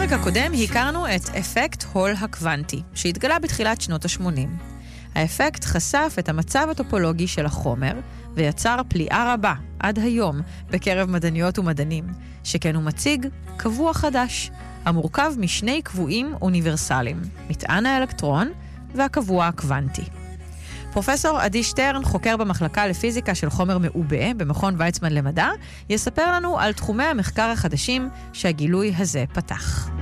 בפרק הקודם הכרנו את אפקט הול הקוונטי, שהתגלה בתחילת שנות ה-80. האפקט חשף את המצב הטופולוגי של החומר, ויצר פליאה רבה, עד היום, בקרב מדעניות ומדענים, שכן הוא מציג קבוע חדש, המורכב משני קבועים אוניברסליים, מטען האלקטרון והקבוע הקוונטי. פרופסור עדי שטרן, חוקר במחלקה לפיזיקה של חומר מעובה במכון ויצמן למדע, יספר לנו על תחומי המחקר החדשים שהגילוי הזה פתח.